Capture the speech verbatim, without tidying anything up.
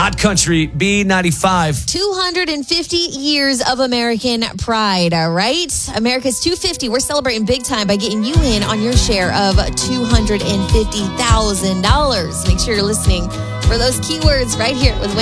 Hot Country B ninety-five. two hundred fifty years of American pride, all right? America's two hundred fifty. We're celebrating big time by getting you in on your share of two hundred fifty thousand dollars. Make sure you're listening for those keywords right here with